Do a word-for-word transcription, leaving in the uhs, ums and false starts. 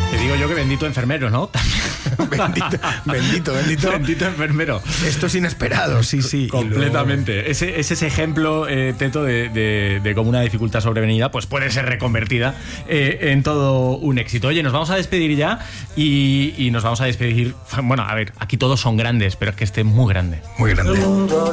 Te digo yo que bendito enfermero, ¿no? bendito, bendito, bendito. Bendito enfermero. Esto es inesperado, sí, sí. Completamente. Luego... Ese, ese es ejemplo, eh, Teto, de, de, de cómo una dificultad sobrevenida pues puede ser reconvertida eh, en todo un éxito. Oye, nos vamos a despedir ya y, y nos vamos a despedir... Bueno, a ver, aquí todos son grandes, pero es que este es muy grande. Muy grande.